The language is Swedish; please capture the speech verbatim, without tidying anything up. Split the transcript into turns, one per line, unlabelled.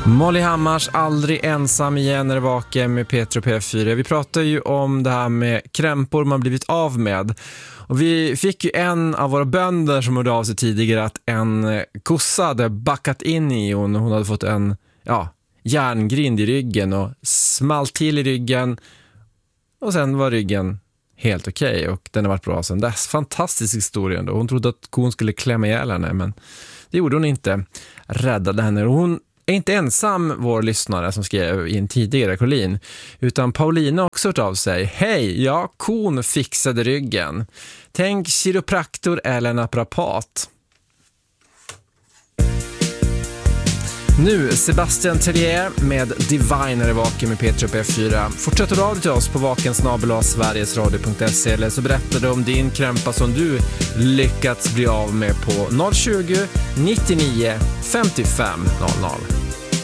Molly Hammars Aldrig ensam igen är vaken med Petro P fyra. Vi pratar ju om det här med krämpor man blivit av med. Och vi fick ju en av våra bönder som hörde av sig tidigare att en kossa hade backat in i hon. Hon hade fått en ja, järngrind i ryggen och smalt till i ryggen. Och sen var ryggen helt okej okay, och den har varit bra sedan dess. Fantastisk historia ändå. Hon trodde att kon skulle klämma ihjäl henne, men det gjorde hon inte. Räddade henne. Och hon är inte ensam vår lyssnare som skrev i en tidigare kolin, utan Paulina har också hört av sig. Hej, ja, kon fixade ryggen. Tänk kiropraktor eller naprapat. Nu Sebastian Tellier med Divine är vaken med Petro P fyra. Fortsätt att radio till oss på vaken snabel-a sverigesradio punkt se eller så berättar du om din krämpa som du lyckats bli av med på noll tjugo, nittionio, femtiofem noll noll.